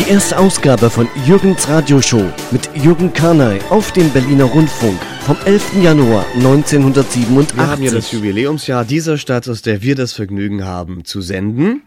Die erste Ausgabe von Jürgens Radioshow mit Jürgen Karnay auf dem Berliner Rundfunk vom 11. Januar 1987. Wir haben ja das Jubiläumsjahr dieser Stadt, aus der wir das Vergnügen haben zu senden.